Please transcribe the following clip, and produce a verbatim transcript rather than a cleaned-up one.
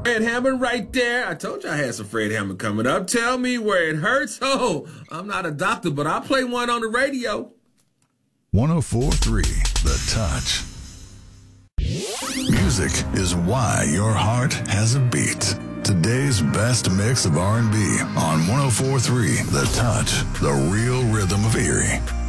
Fred Hammond right there. I told you I had some Fred Hammond coming up. Tell me where it hurts. Oh, I'm not a doctor, but I'll play one on the radio. one oh four point three The Touch. Music is why your heart has a beat. Today's best mix of R and B on one oh four point three The Touch, the real rhythm of Erie.